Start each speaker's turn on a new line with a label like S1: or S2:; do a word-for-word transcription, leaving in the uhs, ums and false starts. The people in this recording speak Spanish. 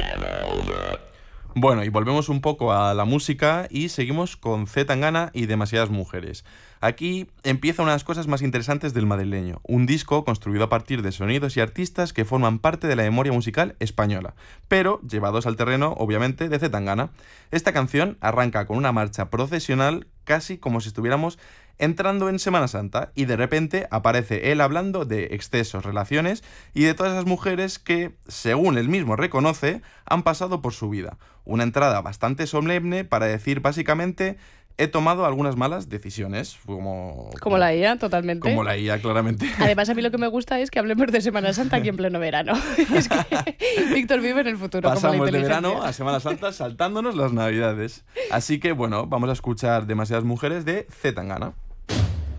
S1: Bueno, y volvemos un poco a la música y seguimos con C. Tangana y Demasiadas Mujeres. Aquí empieza una de las cosas más interesantes del madrileño, un disco construido a partir de sonidos y artistas que forman parte de la memoria musical española, pero llevados al terreno, obviamente, de C. Tangana. Esta canción arranca con una marcha procesional casi como si estuviéramos entrando en Semana Santa y de repente aparece él hablando de excesos, relaciones y de todas esas mujeres que, según él mismo reconoce, han pasado por su vida. Una entrada bastante solemne para decir básicamente: he tomado algunas malas decisiones. Como,
S2: como la I A, totalmente.
S1: Como la I A, claramente.
S2: Además, a mí lo que me gusta es que hablemos de Semana Santa aquí en pleno verano. Es que Víctor vive en el futuro.
S1: Pasamos
S2: como la
S1: de
S2: inteligencia.
S1: verano a Semana Santa saltándonos las Navidades. Así que, bueno, vamos a escuchar Demasiadas Mujeres de C. Tangana.